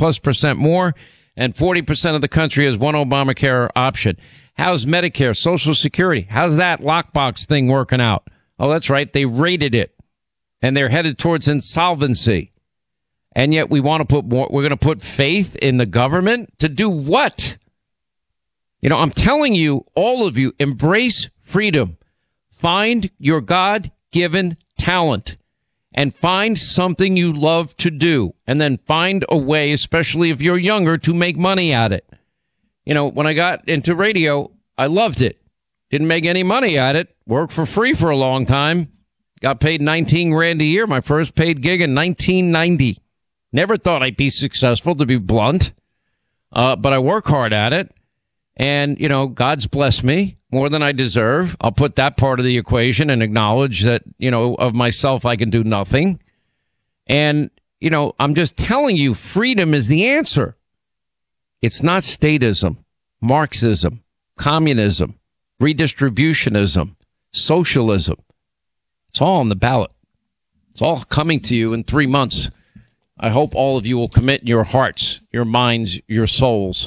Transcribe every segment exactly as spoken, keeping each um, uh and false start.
plus percent more, and forty percent of the country has one Obamacare option. How's Medicare, Social Security? How's that lockbox thing working out? Oh, that's right. They raided it, and they're headed towards insolvency. And yet we want to put more. We're going to put faith in the government to do what? You know, I'm telling you, all of you, embrace freedom. Find your God-given talent and find something you love to do, and then find a way, especially if you're younger, to make money at it. You know, when I got into radio, I loved it. Didn't make any money at it. Worked for free for a long time. Got paid nineteen grand a year. My first paid gig in nineteen ninety. Never thought I'd be successful, to be blunt. Uh, but I work hard at it. And, you know, God's blessed me more than I deserve. I'll put that part of the equation and acknowledge that, you know, of myself, I can do nothing. And, you know, I'm just telling you, freedom is the answer. It's not statism, Marxism, communism, redistributionism, socialism. It's all on the ballot. It's all coming to you in three months. I hope all of you will commit your hearts, your minds, your souls,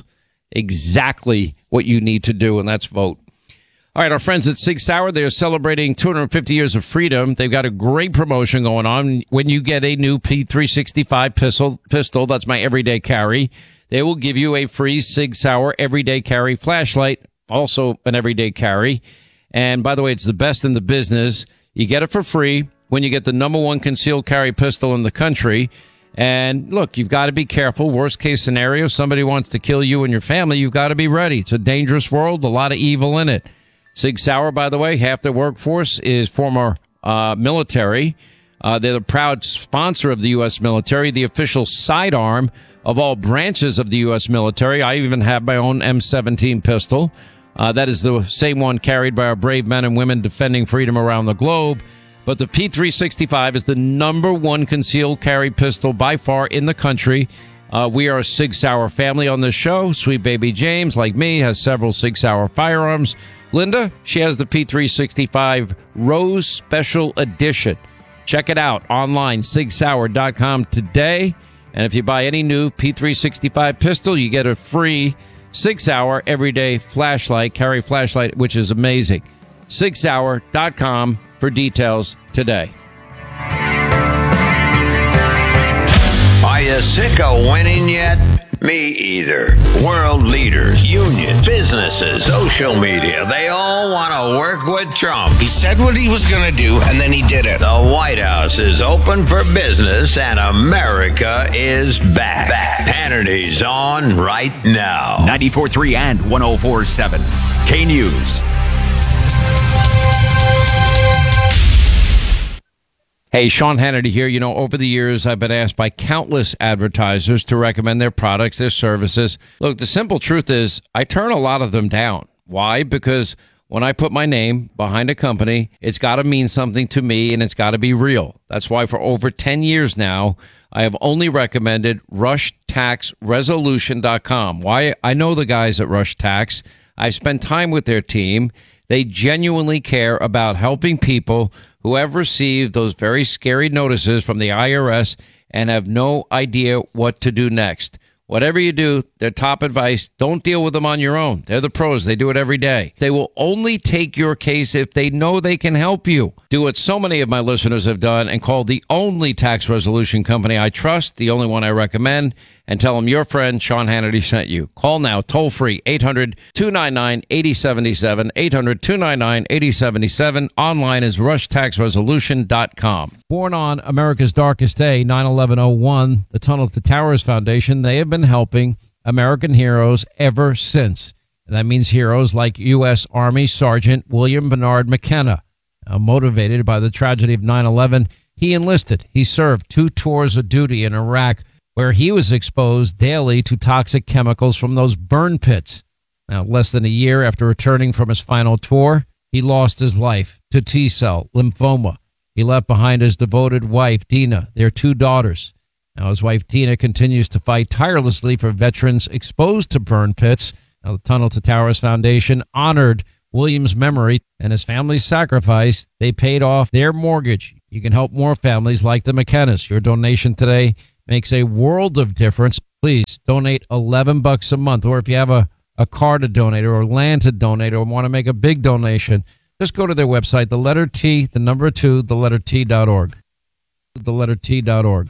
exactly what you need to do, and that's vote. All right, our friends at Sig Sauer, they're celebrating two hundred fifty years of freedom. They've got a great promotion going on. When you get a new P three sixty-five pistol, pistol, that's my everyday carry, they will give you a free Sig Sauer everyday carry flashlight, also an everyday carry. And by the way, it's the best in the business. You get it for free when you get the number one concealed carry pistol in the country. And look, you've got to be careful. Worst case scenario, somebody wants to kill you and your family. You've got to be ready. It's a dangerous world, a lot of evil in it. Sig Sauer, by the way, half their workforce is former uh, military. Uh, they're the proud sponsor of the U S military, the official sidearm of all branches of the U S military. I even have my own M seventeen pistol. Uh, that is the same one carried by our brave men and women defending freedom around the globe. But the P three sixty-five is the number one concealed carry pistol by far in the country. Uh, we are a Sig Sauer family on this show. Sweet baby James, like me, has several Sig Sauer firearms. Linda, she has the P three sixty-five Rose Special Edition. Check it out online, sig sauer dot com today. And if you buy any new P three sixty-five pistol, you get a free Sig Sauer everyday flashlight, carry flashlight, which is amazing. sig sauer dot com for details today. Are you sick of winning yet? Me either. World leaders, unions, businesses, social media, they all want to work with Trump. He said what he was going to do, and then he did it. The White House is open for business, and America is back. back. Hannity's on right now. ninety-four point three and one oh four point seven. K News. Hey, Sean Hannity here. You know, over the years, I've been asked by countless advertisers to recommend their products, their services. Look, the simple truth is I turn a lot of them down. Why? Because when I put my name behind a company, it's got to mean something to me, and it's got to be real. That's why for over ten years now, I have only recommended rush tax resolution dot com. Why? I know the guys at Rush Tax. I've spent time with their team. They genuinely care about helping people who have received those very scary notices from the I R S and have no idea what to do next. Whatever you do, their top advice, don't deal with them on your own. They're the pros. They do it every day. They will only take your case if they know they can help you. Do what so many of my listeners have done and call the only tax resolution company I trust, the only one I recommend, and tell them your friend Sean Hannity sent you. Call now, toll free, eight hundred two nine nine eight oh seven seven, eight hundred two nine nine eight oh seven seven. Online is rush tax resolution dot com. Born on America's darkest day, nine eleven oh one, the Tunnel to Towers Foundation, they have been helping American heroes ever since. And that means heroes like U S Army Sergeant William Bernard McKenna. Now, motivated by the tragedy of nine eleven, he enlisted. He served two tours of duty in Iraq, where he was exposed daily to toxic chemicals from those burn pits. Now, less than a year after returning from his final tour, he lost his life to T-cell lymphoma. He left behind his devoted wife, Dina, their two daughters. Now, his wife, Dina, continues to fight tirelessly for veterans exposed to burn pits. Now, the Tunnel to Towers Foundation honored William's memory and his family's sacrifice. They paid off their mortgage. You can help more families like the McKennas. Your donation today makes a world of difference. please donate eleven bucks a month. Or if you have a, a car to donate or land to donate or want to make a big donation, just go to their website, the letter T, the number two, the letter T dot org. The letter T dot org.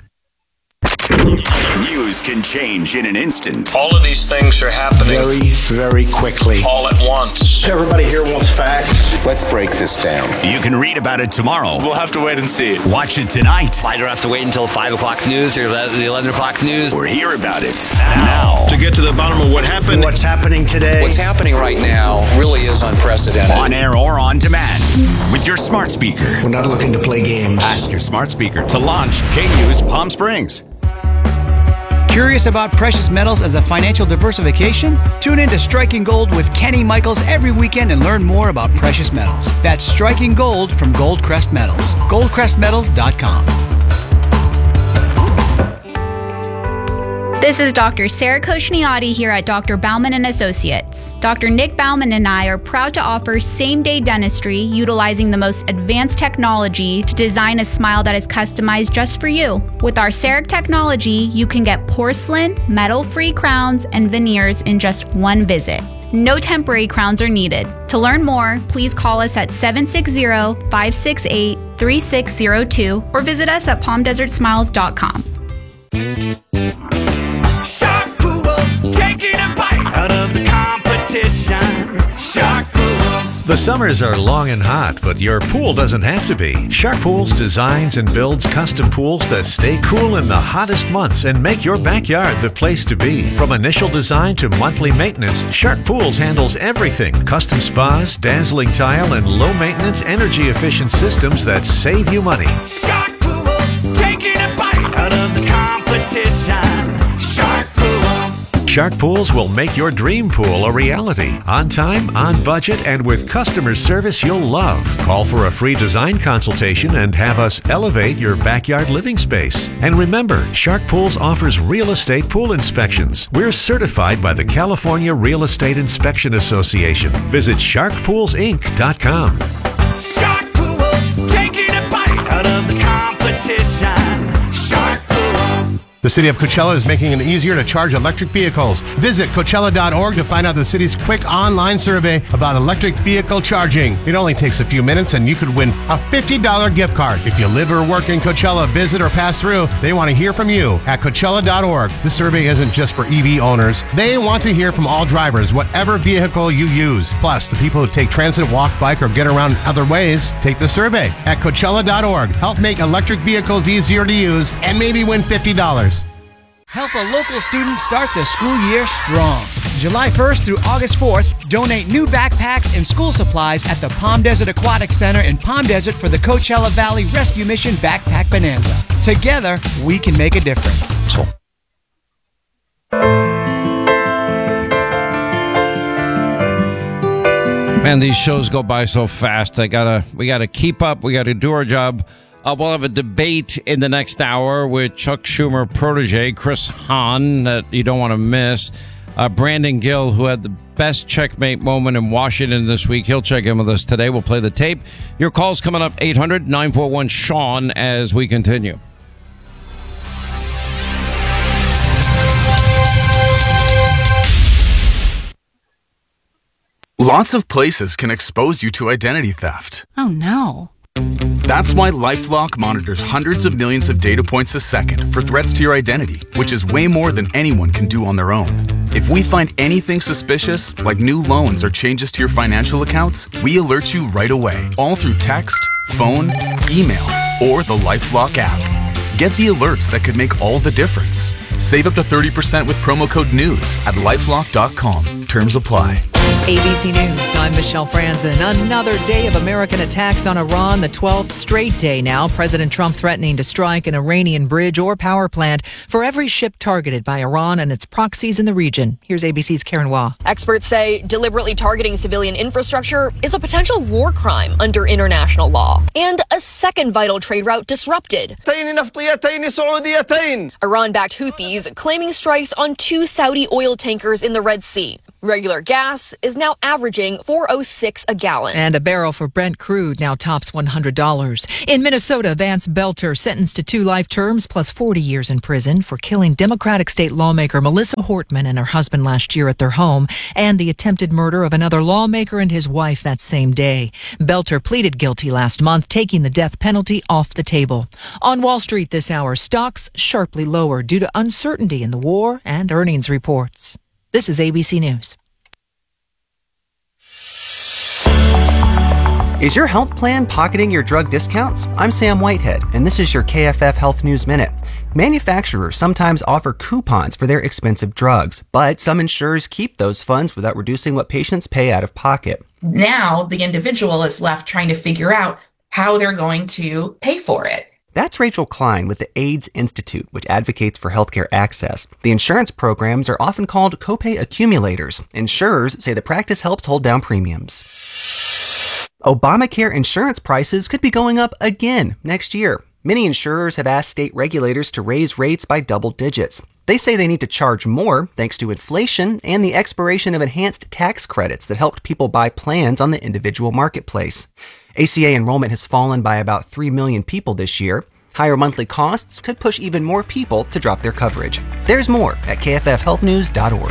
News can change in an instant. All of these things are happening Very, very quickly. all at once. Everybody here wants facts. Let's break this down. You can read about it tomorrow. We'll have to wait and see. Watch it tonight. I don't have to wait until five o'clock news or the eleven o'clock news. Or hear about it now. To get to the bottom of what happened, What's happening today? What's happening right now really is unprecedented. On air or on demand. With your smart speaker. We're not looking to play games. Ask your smart speaker to launch K News Palm Springs. Curious about precious metals as a financial diversification? Tune in to Striking Gold with Kenny Michaels every weekend and learn more about precious metals. That's Striking Gold from Goldcrest Metals. goldcrest metals dot com. This is Doctor Sarah Koshniotti here at Doctor Bauman and Associates. Doctor Nick Bauman and I are proud to offer same-day dentistry utilizing the most advanced technology to design a smile that is customized just for you. With our CEREC technology, you can get porcelain, metal-free crowns, and veneers in just one visit. No temporary crowns are needed. To learn more, please call us at seven six zero, five six eight, three six zero two or visit us at palm desert smiles dot com. Shark Pools, taking a bite out of the competition. Shark Pools. The summers are long and hot, but your pool doesn't have to be. Shark Pools designs and builds custom pools that stay cool in the hottest months and make your backyard the place to be. From initial design to monthly maintenance, Shark Pools handles everything. Custom spas, dazzling tile, and low-maintenance, energy-efficient systems that save you money. Shark Pools, taking a bite out of the competition. Shark Pools. Shark Pools will make your dream pool a reality. On time, on budget, and with customer service you'll love. Call for a free design consultation and have us elevate your backyard living space. And remember, Shark Pools offers real estate pool inspections. We're certified by the California Real Estate Inspection Association. Visit shark pools inc dot com. Shark Pools, taking a bite out of the competition. Shark Pools. The City of Coachella is making it easier to charge electric vehicles. Visit Coachella dot org to find out the city's quick online survey about electric vehicle charging. It only takes a few minutes and you could win a fifty dollars gift card. If you live or work in Coachella, visit or pass through, they want to hear from you at Coachella dot org. This survey isn't just for E V owners. They want to hear from all drivers, whatever vehicle you use. Plus, the people who take transit, walk, bike, or get around other ways, take the survey at Coachella dot org. Help make electric vehicles easier to use and maybe win fifty dollars. Help a local student start the school year strong. July first through August fourth, donate new backpacks and school supplies at the Palm Desert Aquatic Center in Palm Desert for the Coachella Valley Rescue Mission Backpack Bonanza. Together, we can make a difference. Man, these shows go by so fast. I gotta, we gotta keep up. We gotta do our job. Uh, we'll have a debate in the next hour with Chuck Schumer protege, Chris Hahn, that you don't want to miss. Uh, Brandon Gill, who had the best checkmate moment in Washington this week. He'll check in with us today. We'll play the tape. Your call's coming up, eight hundred, nine four one, Sean, as we continue. Lots of places can expose you to identity theft. Oh, no. That's why LifeLock monitors hundreds of millions of data points a second for threats to your identity, which is way more than anyone can do on their own. If we find anything suspicious, like new loans or changes to your financial accounts, we alert you right away, all through text, phone, email, or the LifeLock app. Get the alerts that could make all the difference. Save up to thirty percent with promo code NEWS at lifelock dot com. Terms apply. A B C News, I'm Michelle Franzen. Another day of American attacks on Iran, the twelfth straight day now. President Trump threatening to strike an Iranian bridge or power plant for every ship targeted by Iran and its proxies in the region. Here's A B C's Karen Waugh. Experts say deliberately targeting civilian infrastructure is a potential war crime under international law. And a second vital trade route disrupted. Iran-backed Houthis claiming strikes on two Saudi oil tankers in the Red Sea. Regular gas is now averaging four oh six a gallon. And a barrel for Brent crude now tops one hundred dollars. In Minnesota, Vance Belter sentenced to two life terms plus forty years in prison for killing Democratic state lawmaker Melissa Hortman and her husband last year at their home, and the attempted murder of another lawmaker and his wife that same day. Belter pleaded guilty last month, taking the death penalty off the table. On Wall Street this hour, stocks sharply lower due to uncertainty in the war and earnings reports. This is A B C News. Is your health plan pocketing your drug discounts? I'm Sam Whitehead, and this is your K F F Health News Minute. Manufacturers sometimes offer coupons for their expensive drugs, but some insurers keep those funds without reducing what patients pay out of pocket. Now, the individual is left trying to figure out how they're going to pay for it. That's Rachel Klein with the AIDS Institute, which advocates for healthcare access. The insurance programs are often called copay accumulators. Insurers say the practice helps hold down premiums. Obamacare insurance prices could be going up again next year. Many insurers have asked state regulators to raise rates by double digits. They say they need to charge more thanks to inflation and the expiration of enhanced tax credits that helped people buy plans on the individual marketplace. A C A enrollment has fallen by about three million people this year. Higher monthly costs could push even more people to drop their coverage. There's more at K F F health news dot org.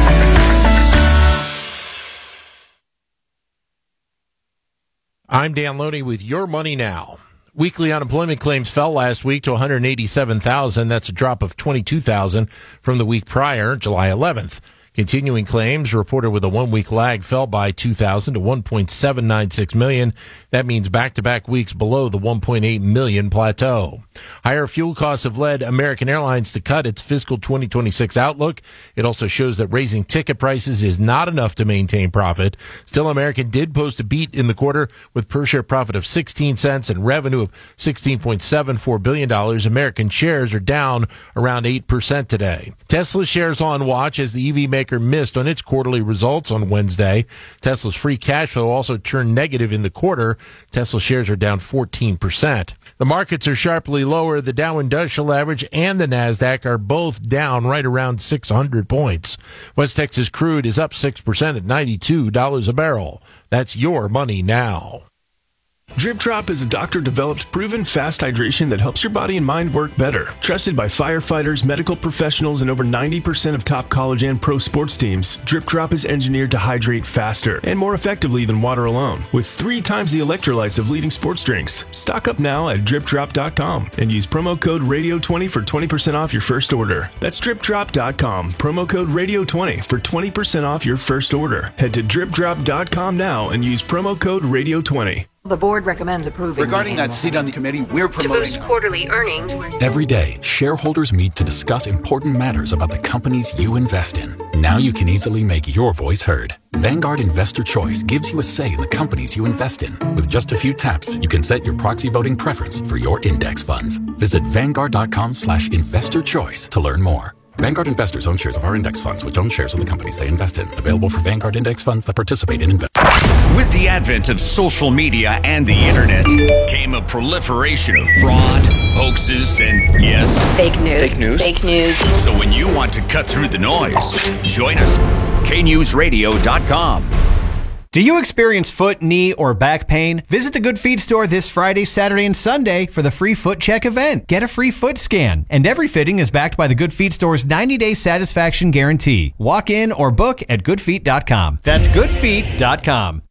I'm Dan Loney with Your Money Now. Weekly unemployment claims fell last week to one hundred eighty-seven thousand. That's a drop of twenty-two thousand from the week prior, July eleventh. Continuing claims reported with a one-week lag fell by two thousand to one point seven nine six million. That means back-to-back weeks below the one point eight million plateau. Higher fuel costs have led American Airlines to cut its fiscal twenty twenty-six outlook. It also shows that raising ticket prices is not enough to maintain profit. Still, American did post a beat in the quarter with per-share profit of sixteen cents and revenue of sixteen point seven four billion dollars. American shares are down around eight percent today. Tesla shares on watch as the E V maker missed on its quarterly results on Wednesday. Tesla's free cash flow also turned negative in the quarter. Tesla shares are down fourteen percent. The markets are sharply lower. The Dow Industrial Average and the NASDAQ are both down right around six hundred points. West Texas crude is up six percent at ninety-two dollars a barrel. That's Your Money Now. Drip Drop is a doctor-developed, proven fast hydration that helps your body and mind work better. Trusted by firefighters, medical professionals, and over ninety percent of top college and pro sports teams, Drip Drop is engineered to hydrate faster and more effectively than water alone, with three times the electrolytes of leading sports drinks. Stock up now at drip drop dot com and use promo code radio twenty for twenty percent off your first order. That's drip drop dot com, promo code radio twenty for twenty percent off your first order. Head to drip drop dot com now and use promo code radio twenty. The board recommends approving. Regarding that seat on the committee, we're promoting to boost quarterly earnings. Every day, shareholders meet to discuss important matters about the companies you invest in. Now you can easily make your voice heard. Vanguard Investor Choice gives you a say in the companies you invest in. With just a few taps, you can set your proxy voting preference for your index funds. Visit vanguard dot com slash investor choice to learn more. Vanguard investors own shares of our index funds, which own shares of the companies they invest in. Available for Vanguard index funds that participate in investment. With the advent of social media and the internet came a proliferation of fraud, hoaxes, and yes, Fake news. Fake news. Fake news. So when you want to cut through the noise, join us. K news radio dot com. Do you experience foot, knee, or back pain? Visit the Good Feet store this Friday, Saturday, and Sunday for the free foot check event. Get a free foot scan. And every fitting is backed by the Good Feet store's ninety-day satisfaction guarantee. Walk in or book at good feet dot com. That's good feet dot com.